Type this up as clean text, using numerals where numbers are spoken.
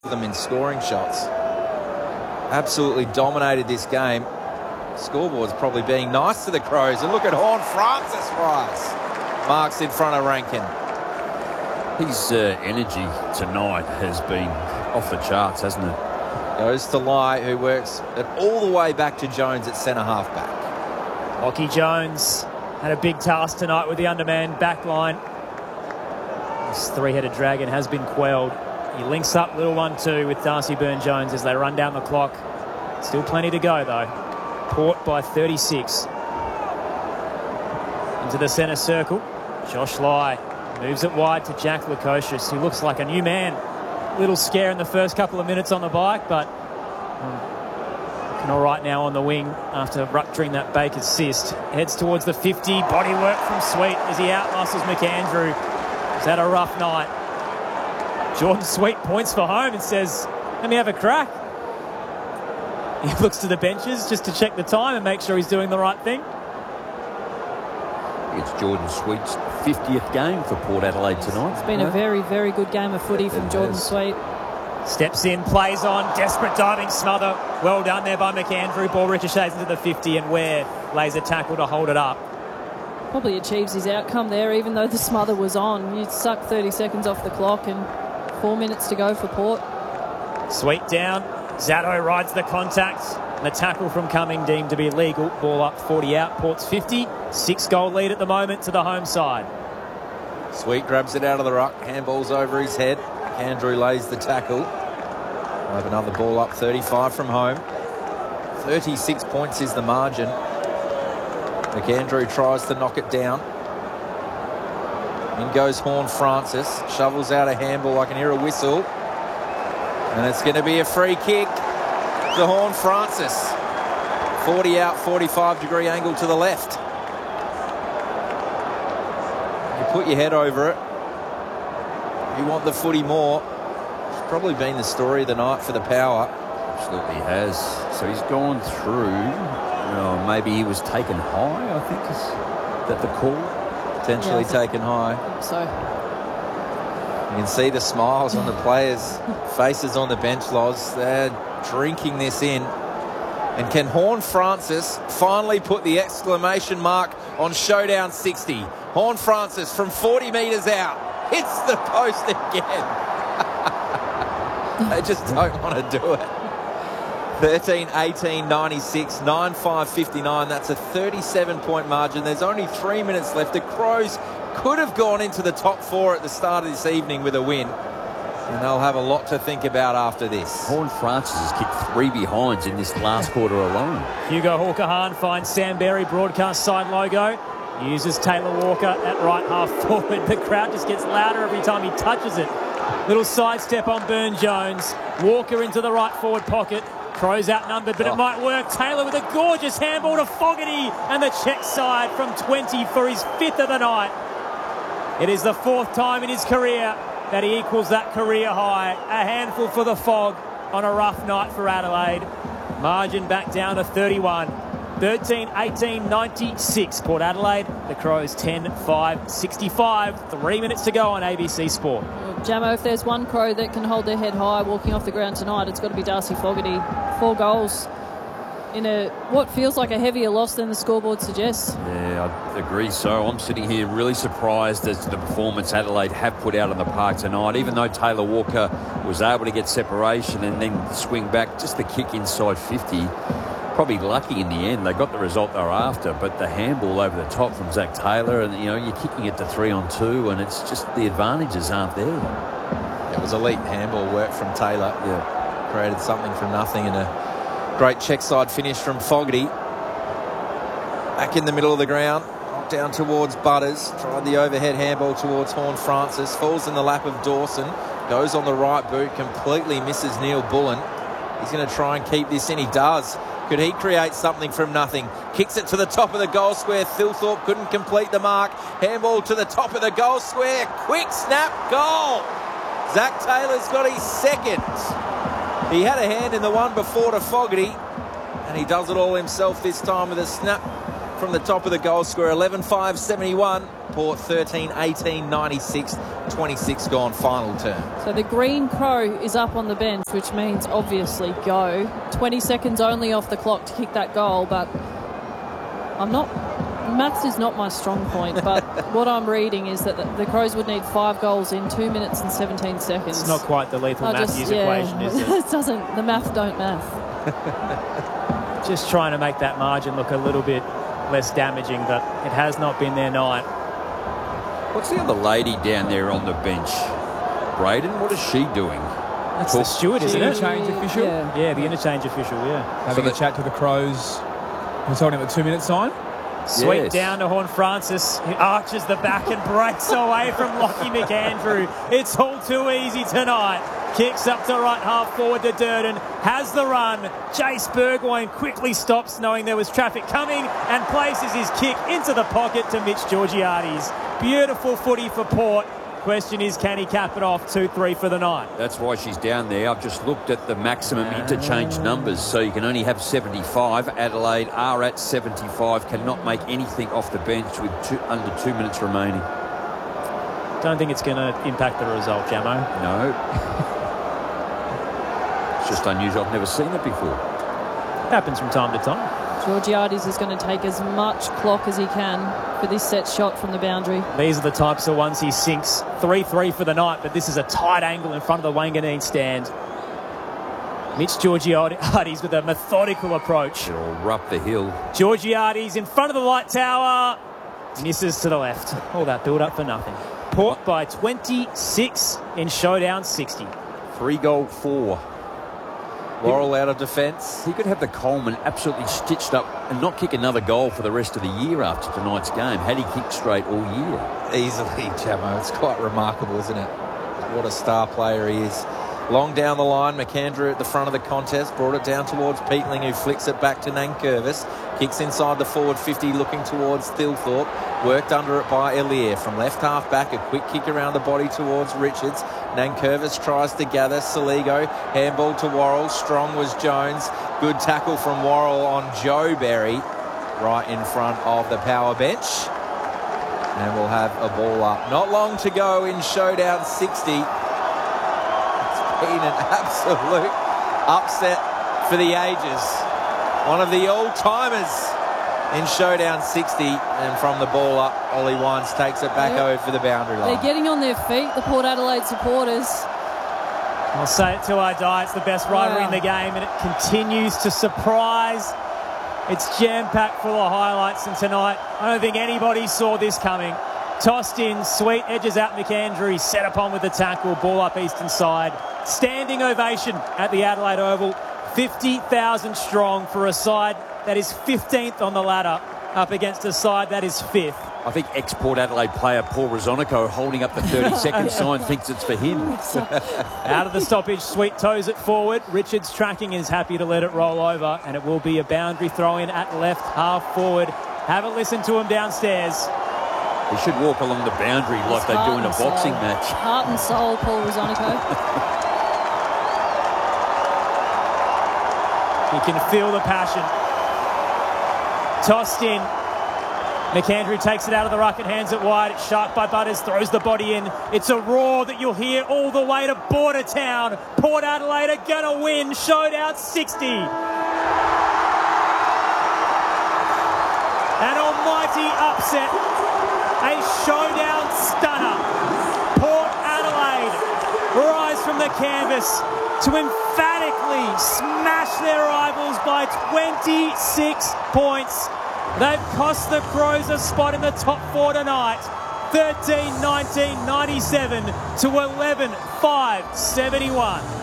them in scoring shots. Absolutely dominated this game. Scoreboard's probably being nice to the Crows. And look at Horne-Francis rise. Marks in front of Rankin. His energy tonight has been off the charts, hasn't it? Goes to Lai, who works it all the way back to Jones at centre half back. Lockie Jones had a big task tonight with the underman back line. This three-headed dragon has been quelled. He links up little 1-2 with Darcy Byrne-Jones as they run down the clock. Still plenty to go, though. Port by 36. Into the centre circle. Josh Lai moves it wide to Jack Lukosius, who looks like a new man. Little scare in the first couple of minutes on the bike, but looking all right now on the wing after rupturing that Baker assist. Heads towards the 50. Body work from Sweet as he outmuscles McAndrew. He's had a rough night. Jordan Sweet points for home and says, let me have a crack. He looks to the benches just to check the time and make sure he's doing the right thing. It's Jordan Sweet's 50th game for Port Adelaide tonight. It's been a very, very good game of footy from Jordan Sweet. Steps in, plays on, desperate diving smother. Well done there by McAndrew. Ball ricochets into the 50 and Ware lays a tackle to hold it up. Probably achieves his outcome there, even though the smother was on. You suck 30 seconds off the clock and 4 minutes to go for Port. Sweet down. Zatto rides the contact. And the tackle from Cumming deemed to be legal. Ball up, 40 out. Port's 50. 6-goal lead at the moment to the home side. Sweet grabs it out of the ruck. Handball's over his head. Andrew lays the tackle. We'll have another ball up, 35 from home. 36 points is the margin. McAndrew tries to knock it down. In goes Horne-Francis. Shovels out a handball. I can hear a whistle. And it's going to be a free kick to Horne-Francis. 40 out, 45-degree angle to the left. You put your head over it. You want the footy more. It's probably been the story of the night for the Power. Absolutely has. So he's gone through. Maybe he was taken high, I think. Is that the call? Potentially taken high. So you can see the smiles on the players' faces on the bench, Loz. They're drinking this in. And can Horne-Francis finally put the exclamation mark on Showdown 60? Horne-Francis from 40 metres out hits the post again. They just don't want to do it. 13-18-96, 9-5-59. That's a 37-point margin. There's only 3 minutes left. The Crows could have gone into the top four at the start of this evening with a win. And they'll have a lot to think about after this. Horne-Francis has kicked 3 behinds in this last quarter alone. Hugo Hawker-Hahn finds Sam Berry broadcast side logo. Uses Taylor Walker at right half forward. The crowd just gets louder every time he touches it. Little sidestep on Byrne-Jones. Walker into the right forward pocket. Crows outnumbered, but it might work. Taylor with a gorgeous handball to Fogarty and the check side from 20 for his 5th of the night. It is the 4th time in his career that he equals that career high. A handful for the Fog on a rough night for Adelaide. Margin back down to 31. 13-18-96. Port Adelaide, the Crows 10-5-65. 3 minutes to go on ABC Sport. Jamo, if there's one Crow that can hold their head high walking off the ground tonight, it's got to be Darcy Fogarty. 4 goals in what feels like a heavier loss than the scoreboard suggests. Yeah, I agree. So I'm sitting here really surprised as to the performance Adelaide have put out on the park tonight. Even though Taylor Walker was able to get separation and then swing back, just the kick inside 50. Probably lucky in the end. They got the result they were after, but the handball over the top from Zach Taylor, and you're kicking it to 3-on-2, and it's just the advantages aren't there. It was elite handball work from Taylor. Yeah, created something from nothing, and a great check side finish from Fogarty. Back in the middle of the ground, knocked down towards Butters. Tried the overhead handball towards Horne-Francis. Falls in the lap of Dawson. Goes on the right boot. Completely misses Neil Bullen. He's going to try and keep this in. He does. Could he create something from nothing? Kicks it to the top of the goal square. Thilthorpe couldn't complete the mark. Handball to the top of the goal square. Quick snap goal. Zach Taylor's got his 2nd. He had a hand in the one before to Fogarty, and he does it all himself this time with a snap from the top of the goal square. 11-5-71. Port 13, 18, 96, 26 gone, final turn. So the green crow is up on the bench, which means obviously go. 20 seconds only off the clock to kick that goal, but maths is not my strong point, but what I'm reading is that the Crows would need 5 goals in 2 minutes and 17 seconds. It's not quite the Lethal Matthews equation, is it? It doesn't. The math don't math. Just trying to make that margin look a little bit less damaging, but it has not been their night. What's the other lady down there on the bench? Braden, what is she doing? That's the steward, isn't it? Interchange official? Yeah. The interchange official, yeah. Having a chat to the Crows. Who's holding up the 2-minute sign? Sweep Yes. down to Horn Francis. He arches the back and breaks away from Lockie McAndrew. It's all too easy tonight. Kicks up to right half forward to Durden. Has the run. Jace Burgoyne quickly stops, knowing there was traffic coming, and places his kick into the pocket to Mitch Georgiades. Beautiful footy for Port. Question is, can he cap it off? 2-3 for the night. That's why she's down there. I've just looked at the maximum interchange numbers, so you can only have 75. Adelaide are at 75, cannot make anything off the bench with under 2 minutes remaining. Don't think it's going to impact the result, Jamo. No. It's just unusual. I've never seen it before. Happens from time to time. Georgiades is going to take as much clock as he can for this set shot from the boundary. These are the types of ones he sinks. 3-3 for the night, but this is a tight angle in front of the Wanganeen stand. Mitch Georgiades with a methodical approach. It'll up the hill. Georgiades in front of the light tower. Misses to the left. All that build-up for nothing. Port by 26 in showdown 60. 3-goal 4. Laurel out of defence. He could have the Coleman absolutely stitched up and not kick another goal for the rest of the year after tonight's game, had he kicked straight all year. Easily, Jamo. It's quite remarkable, isn't it? What a star player he is. Long down the line, McAndrew at the front of the contest, brought it down towards Peatling, who flicks it back to Nankervis. Kicks inside the forward 50, looking towards Thilthorpe. Worked under it by Elia. From left half back, a quick kick around the body towards Richards. Nankervis tries to gather Saligo. Handball to Worrell. Strong was Jones. Good tackle from Worrell on Joe Berry, right in front of the power bench. And we'll have a ball up. Not long to go in showdown 60. Been an absolute upset for the ages. One of the old-timers in showdown 60, and from the ball up, Ollie Wines takes it back over for the boundary line. They're getting on their feet, the Port Adelaide supporters. I'll say it till I die. It's the best rivalry in the game, and it continues to surprise. It's jam-packed full of highlights, and tonight I don't think anybody saw this coming. Tossed in, sweet, edges out McAndrew, set upon with the tackle, ball up eastern side. Standing ovation at the Adelaide Oval. 50,000 strong for a side that is 15th on the ladder up against a side that is 5th. I think ex-Port Adelaide player Paul Rosonico holding up the 30-second sign thinks it's for him. Out of the stoppage, Sweet toes it forward. Richards tracking is happy to let it roll over, and it will be a boundary throw-in at left half forward. Have a listen to him downstairs. He should walk along the boundary like they do in a boxing match. Heart and soul, Paul Rosonico. You can feel the passion. Tossed in. McAndrew takes it out of the ruck and hands it wide. It's sharp by Butters, throws the body in. It's a roar that you'll hear all the way to Bordertown. Port Adelaide are going to win showdown 60. An almighty upset. A showdown stunner. Port Adelaide rise from the canvas to emphatically smash their rivals by 26 points. They've cost the Crows a spot in the top 4 tonight. 13-19-97 to 11-5-71.